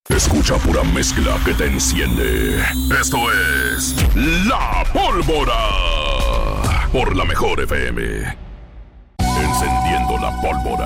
Escucha pura mezcla que te enciende. Esto es La Pólvora por la Mejor FM. Encendiendo la pólvora.